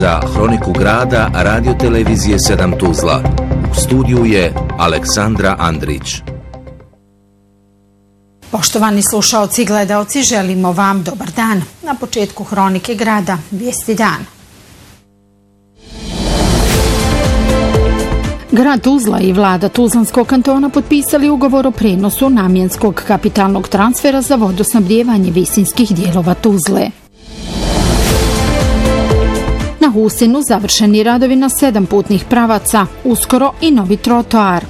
Za Hroniku grada Radio televizije 7 Tuzla. U studiju je Aleksandra Andrić. Poštovani slušaoci i gledaoci, želimo vam dobar dan. Na početku Hronike grada, vijesti dana. Grad Tuzla i vlada Tuzlanskog kantona potpisali ugovor o prenosu namjenskog kapitalnog transfera za vodosnabdijevanje visinskih dijelova Tuzle. Na Husinu završeni radovi na 7 putnih pravaca, uskoro i novi trotoar.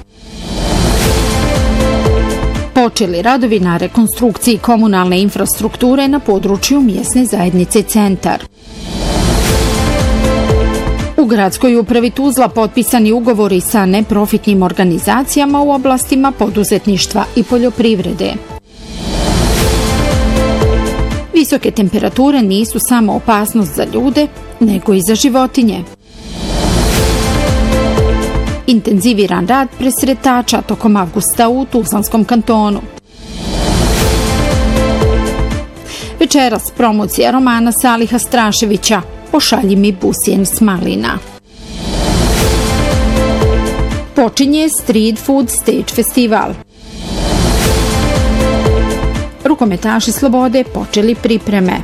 Počeli radovi na rekonstrukciji komunalne infrastrukture na području mjesne zajednice Centar. U gradskoj upravi Tuzla potpisani ugovori sa neprofitnim organizacijama u oblastima poduzetništva i poljoprivrede. Visoke temperature nisu samo opasnost za ljude, nego i za životinje. Intenziviran rad presretača tokom avgusta u Tuzlanskom kantonu. Večeras promocija romana Saliha Straševića Pošalji mi busjen s malina. Počinje Street Food Stage Festival. Rukometaši Slobode počeli pripreme.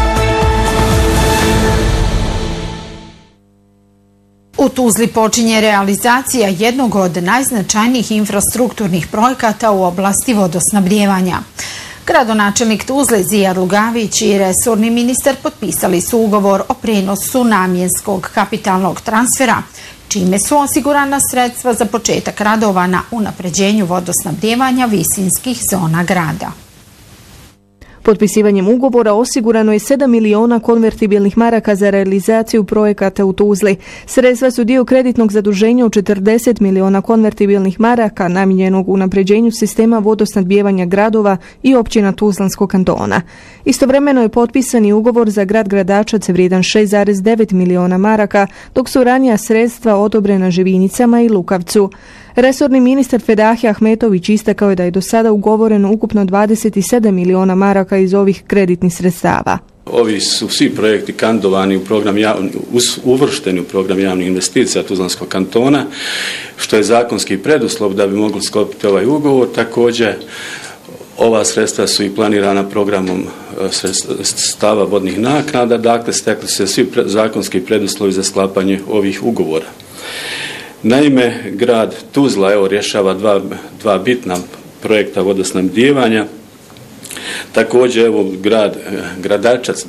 U Tuzli počinje realizacija jednog od najznačajnijih infrastrukturnih projekata u oblasti vodosnabdijevanja. Gradonačelnik Tuzle Zijad Lugavić i resorni ministar potpisali su ugovor o prenosu namjenskog kapitalnog transfera, čime su osigurana sredstva za početak radova na unapređenju vodosnabdijevanja visinskih zona grada. Potpisivanjem ugovora osigurano je 7 miliona konvertibilnih maraka za realizaciju projekata u Tuzli. Sredstva su dio kreditnog zaduženja od 40 miliona konvertibilnih maraka namijenjenog unapređenju sistema vodosnabdijevanja gradova i općina Tuzlanskog kantona. Istovremeno je potpisani ugovor za grad Gradačac vrijedan 6,9 miliona maraka, dok su ranija sredstva odobrena Živinicama i Lukavcu. Resorni ministar Fedahi Ahmetović istakao je da je do sada ugovoreno ukupno 27 miliona maraka iz ovih kreditnih sredstava. Ovi su svi projekti kandidovani uvršteni u program javnih investicija Tuzlanskog kantona, što je zakonski preduslov da bi mogli sklopiti ovaj ugovor. Također, ova sredstva su i planirana programom sredstava vodnih naknada, dakle stekli se svi zakonski preduslovi za sklapanje ovih ugovora. Naime, grad Tuzla rješava dva bitna projekta vodosnabdijevanja. Također, grad Gradačac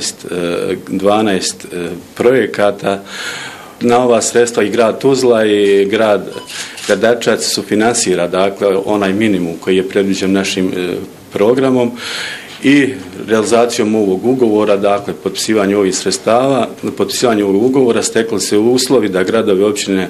12 projekata. Na ova sredstva i grad Tuzla i grad Gradačac sufinansira, dakle, onaj minimum koji je predviđen našim programom. I realizacijom ovog ugovora, dakle potpisivanje ovih sredstava, potpisivanje ovog ugovora stekli se uslovi da gradovi općine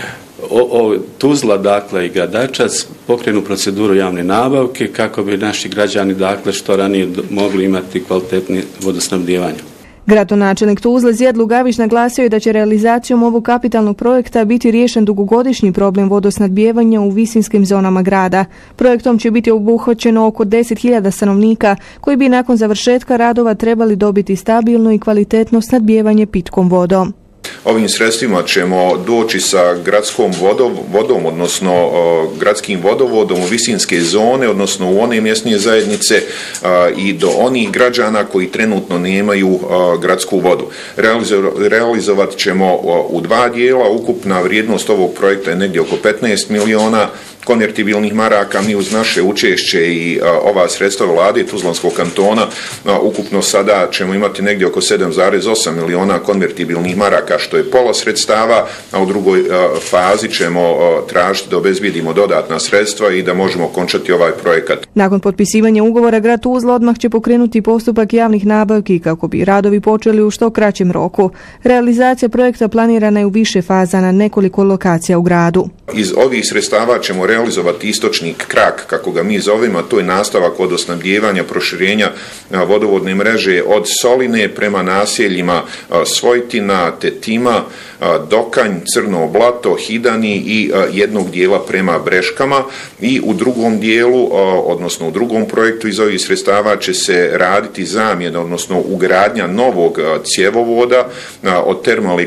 Tuzla, dakle i Gradačac pokrenu proceduru javne nabavke kako bi naši građani, dakle, što ranije mogli imati kvalitetni vodosnabdijevanje. Gradonačelnik Tuzle Zijad Lugavić naglasio je da će realizacijom ovog kapitalnog projekta biti riješen dugogodišnji problem vodosnabdijevanja u visinskim zonama grada. Projektom će biti obuhvaćeno oko 10.000 stanovnika koji bi nakon završetka radova trebali dobiti stabilno i kvalitetno snabdijevanje pitkom vodom. Ovim sredstvima ćemo doći sa gradskom vodom, odnosno gradskim vodovodom u visinske zone, odnosno u one mjesne zajednice i do onih građana koji trenutno nemaju gradsku vodu. Realizovat ćemo u 2 dijela. Ukupna vrijednost ovog projekta je negdje oko 15 miliona konvertibilnih maraka. Mi uz naše učešće i ova sredstva vlade Tuzlanskog kantona ukupno sada ćemo imati negdje oko 7,8 miliona konvertibilnih maraka, što je pola sredstava, a u drugoj fazi ćemo tražiti da obezbijedimo dodatna sredstva i da možemo končati ovaj projekat. Nakon potpisivanja ugovora, grad Tuzla odmah će pokrenuti postupak javnih nabavki kako bi radovi počeli u što kraćem roku. Realizacija projekta planirana je u više faza na nekoliko lokacija u gradu. Iz ovih sredstava ćemo realizovati istočni krak, kako ga mi zovemo, a to je nastavak vodosnabdijevanja, proširenja vodovodne mreže od Soline prema naseljima Svojtina, Tetima, Dokanj, Crno Blato, Hidani i jednog dijela prema Breškama. I u drugom dijelu, odnosno u drugom projektu iz ovih sredstava će se raditi zamjena, odnosno ugradnja novog cjevovoda od termoelektrane